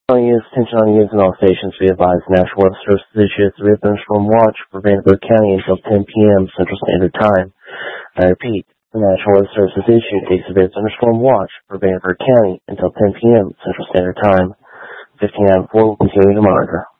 Attention on use and all stations. Be advised, National Weather Service has issued a severe thunderstorm watch for Vanderbilt County until 10 p.m. Central Standard Time. I repeat, the National Weather Service has issued a severe thunderstorm watch for Vanderbilt County until 10 p.m. Central Standard Time. 1594 will continue to monitor.